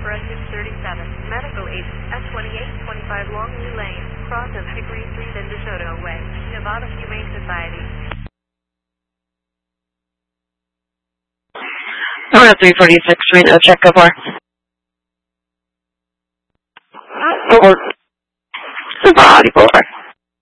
Forensic 37, Medical Agent S2825 Longview Lane, cross of Hickory Street and DeSoto Way, Nevada Humane Society. I'm at 346 Street, no check up more. Or the body floor.